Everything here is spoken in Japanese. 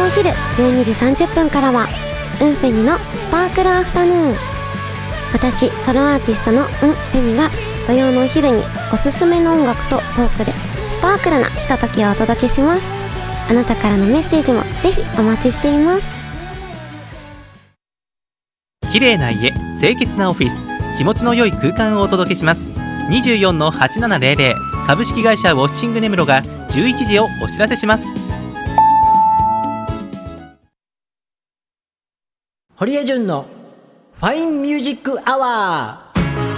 お昼12時30分からはウンフェニのスパークルアフタヌーン。私ソロアーティストのウンフェニが土曜のお昼におすすめの音楽とトークでスパークルなひとときをお届けします。あなたからのメッセージもぜひお待ちしています。 綺麗な家、清潔なオフィス、気持ちの良い空間をお届けします。 24-8700 株式会社ウォッシングネムロが11時をお知らせします。 堀江潤のファインミュージックアワー。